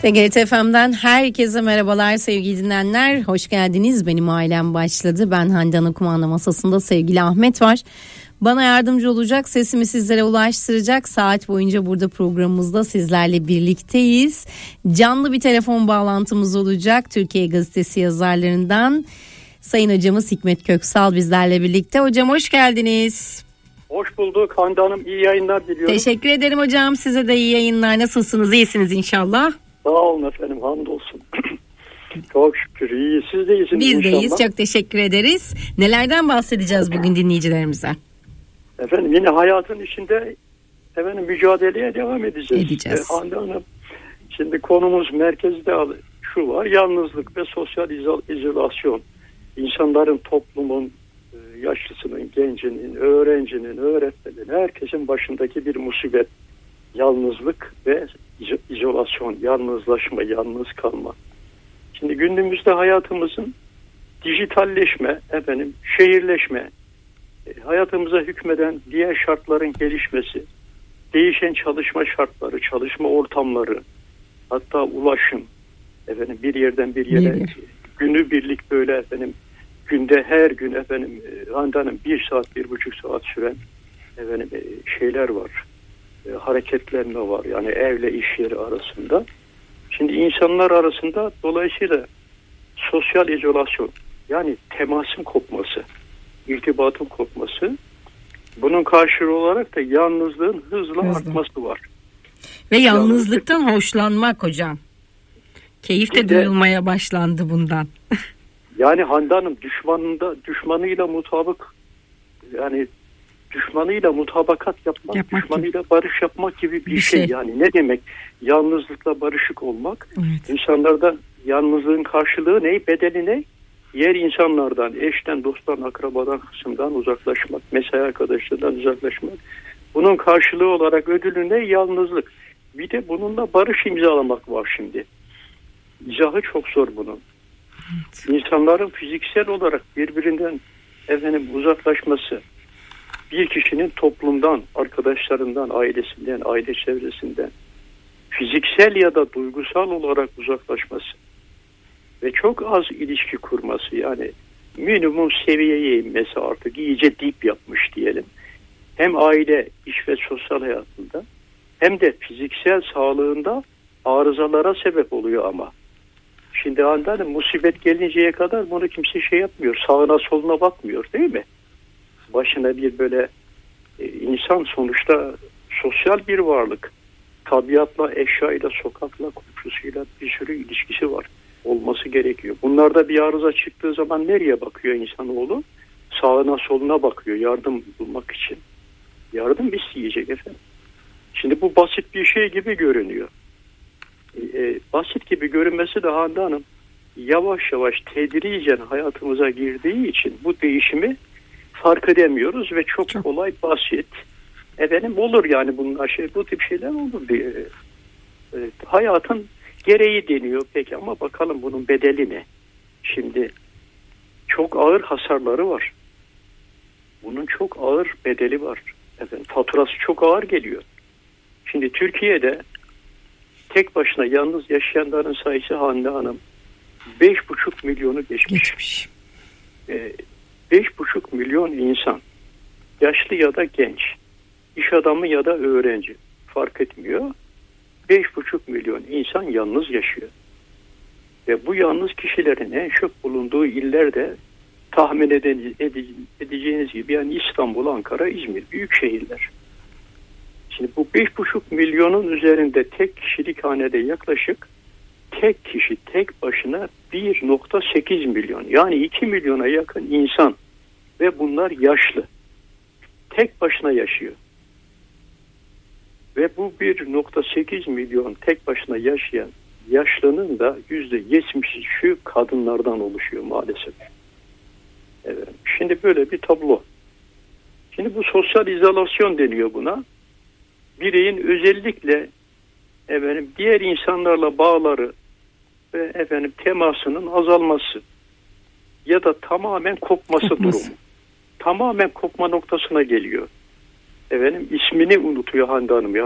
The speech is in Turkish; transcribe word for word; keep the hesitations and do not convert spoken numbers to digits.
T G R T F M'den herkese merhabalar sevgili dinleyenler. Hoş geldiniz. Benim ailem başladı. Ben Hande Ana kumanda masasında sevgili Ahmet var. Bana yardımcı olacak, sesimi sizlere ulaştıracak. Saat boyunca burada programımızda sizlerle birlikteyiz. Canlı bir telefon bağlantımız olacak. Türkiye Gazetesi yazarlarından Sayın Hocamız Hikmet Köksal bizlerle birlikte. Hocam hoş geldiniz. Hoş bulduk Hande Hanım. İyi yayınlar diliyorum. Teşekkür ederim hocam. Size de iyi yayınlar. Nasılsınız? İyisiniz inşallah. Sağ olun efendim. Hamdolsun. Çok şükür iyi. Siz de iyisiniz Biz inşallah. Biz deyiz. Çok teşekkür ederiz. Nelerden bahsedeceğiz bugün dinleyicilerimize? Efendim yine hayatın içinde efendim mücadeleye devam edeceğiz. Edeceğiz. E, Hande Hanım, şimdi konumuz merkezde şu var. Yalnızlık ve sosyal izolasyon. İnsanların, toplumun, yaşlısının, gencinin, öğrencinin, öğretmenin, herkesin başındaki bir musibet. Yalnızlık ve izolasyon, yalnızlaşma, yalnız kalma. Şimdi günümüzde hayatımızın dijitalleşme, efendim şehirleşme, hayatımıza hükmeden diğer şartların gelişmesi, değişen çalışma şartları, çalışma ortamları, hatta ulaşım, efendim bir yerden bir yere bir günübirlik böyle efendim günde her gün efendim Handan'ın bir saat bir buçuk saat süren efendim şeyler var, e, hareketlenme var yani evle iş yeri arasında. Şimdi insanlar arasında dolayısıyla sosyal izolasyon yani temasın kopması, irtibatın kopması, bunun karşılığı olarak da yalnızlığın hızla Hızlı. artması var. Ve yalnızlıktan Yalnızlık. hoşlanmak hocam. Keyif de, de duyulmaya başlandı bundan. Yani Hande Hanım düşmanında düşmanıyla mutabık yani düşmanıyla mutabakat yapmak, yapmak düşmanıyla gibi. barış yapmak gibi bir, bir şey. şey. Yani ne demek yalnızlıkla barışık olmak? Evet. İnsanlarda yalnızlığın karşılığı ne? Bedeli ne? Diğer insanlardan, eşten, dosttan, akrabadan, kısımdan uzaklaşmak, mesai arkadaşlarından uzaklaşmak. Bunun karşılığı olarak ödülü ne? Yalnızlık. Bir de bununla barış imzalamak var şimdi. İzahı çok zor bunun. Evet. İnsanların fiziksel olarak birbirinden efendim uzaklaşması, bir kişinin toplumdan, arkadaşlarından, ailesinden, aile çevresinden fiziksel ya da duygusal olarak uzaklaşması ve çok az ilişki kurması, yani minimum seviyeye inmesi, artık iyice dip yapmış diyelim. Hem aile, iş ve sosyal hayatında hem de fiziksel sağlığında arızalara sebep oluyor ama. Şimdi Hande musibet gelinceye kadar bunu kimse şey yapmıyor. Sağına soluna bakmıyor değil mi? Başına bir böyle e, insan sonuçta sosyal bir varlık. Tabiatla, eşyayla, sokakla, komşusuyla bir sürü ilişkisi var. Olması gerekiyor. Bunlarda bir arıza çıktığı zaman nereye bakıyor insanoğlu? Sağına soluna bakıyor yardım bulmak için. Yardım isteyecek efendim. Şimdi bu basit bir şey gibi görünüyor. Ee, basit gibi görünmesi de Hande Hanım yavaş yavaş tedricen hayatımıza girdiği için bu değişimi fark edemiyoruz ve çok, çok. kolay basit. Efendim olur yani bunlar şey, bu tip şeyler olur diye. Ee, hayatın gereği deniyor peki ama bakalım bunun bedeli ne? Şimdi çok ağır hasarları var. Bunun çok ağır bedeli var. Efendim faturası çok ağır geliyor. Şimdi Türkiye'de tek başına yalnız yaşayanların sayısı Hande Hanım beş buçuk milyonu geçmiş. geçmiş. Ee, beş buçuk milyon insan, yaşlı ya da genç, iş adamı ya da öğrenci fark etmiyor. beş buçuk milyon insan yalnız yaşıyor. Ve bu yalnız kişilerin en çok bulunduğu illerde tahmin edeceğiniz gibi yani İstanbul, Ankara, İzmir büyük şehirler. Şimdi bu beş buçuk milyonun üzerinde tek kişilik hanede yaklaşık tek kişi tek başına bir nokta sekiz milyon yani iki milyona yakın insan ve bunlar yaşlı. Tek başına yaşıyor. Ve bu bir nokta sekiz milyon tek başına yaşayan yaşlının da yüzde yetmişi şu kadınlardan oluşuyor maalesef. Evet. Şimdi böyle bir tablo. Şimdi bu sosyal izolasyon deniyor buna. Bireyin özellikle efendim diğer insanlarla bağları ve efendim temasının azalması ya da tamamen kopması Kopması. durumu. Tamamen kopma noktasına geliyor. Efendim ismini unutuyor Hande Hanım ya.